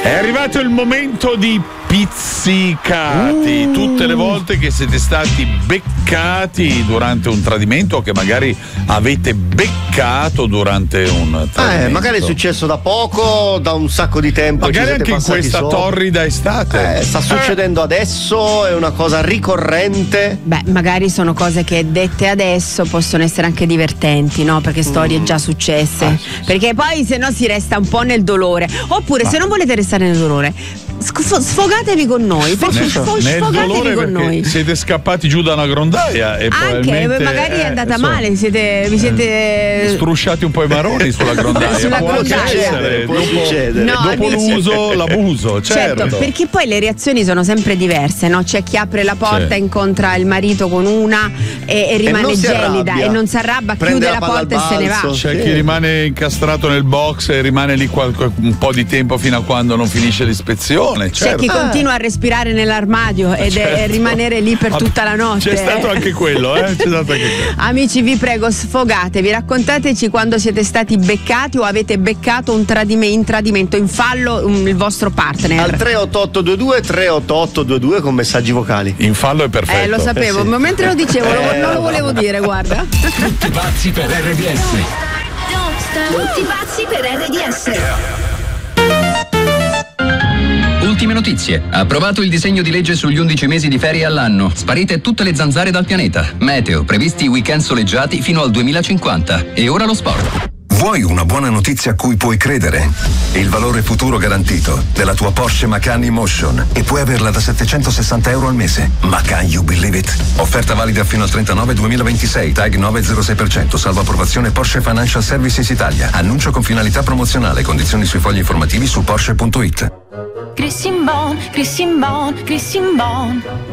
È arrivato il momento di pizzicati. Tutte le volte che siete stati beccati durante un tradimento o che magari avete beccato durante un tradimento. Magari è successo da poco, da un sacco di tempo. Magari anche in questa torrida estate. Sta succedendo adesso, è una cosa ricorrente. Beh, magari sono cose che dette adesso possono essere anche divertenti, no? Perché storie già successe. Perché poi se no si resta un po' nel dolore. Oppure se non volete restare nel dolore, sfogatevi con noi. Nel Sfogatevi con noi. Siete scappati giù da una grondaia e anche magari è andata male, vi siete strusciati un po' i maroni sulla grondaia. Può succedere. Dopo l'uso, l'abuso, certo. Perché poi le reazioni sono sempre diverse, no? C'è chi apre la porta, incontra il marito con una e rimane gelida e non si arrabbia, chiude la porta e se ne va. C'è chi rimane incastrato nel box e rimane lì un po' di tempo fino a quando non finisce l'ispezione. C'è chi continua a respirare nell'armadio ed è rimanere lì per tutta la notte. C'è stato anche quello, C'è stato anche quello. Amici, vi prego, sfogatevi, raccontateci quando siete stati beccati o avete beccato in tradimento, in fallo il vostro partner. Al 38822 con messaggi vocali. In fallo è perfetto. Lo sapevo, ma mentre lo dicevo non lo volevo dire, guarda. Tutti pazzi per RDS. Tutti pazzi per RDS. Ultime notizie. Approvato il disegno di legge sugli 11 mesi di ferie all'anno. Sparite tutte le zanzare dal pianeta. Meteo. Previsti weekend soleggiati fino al 2050. E ora lo sport. Vuoi una buona notizia a cui puoi credere? Il valore futuro garantito della tua Porsche Macan E-Motion e puoi averla da €760 al mese. Macan, you believe it? Offerta valida fino al 39/2026, TAG 906%, salvo approvazione Porsche Financial Services Italia. Annuncio con finalità promozionale, condizioni sui fogli informativi su Porsche.it. Christian Bon,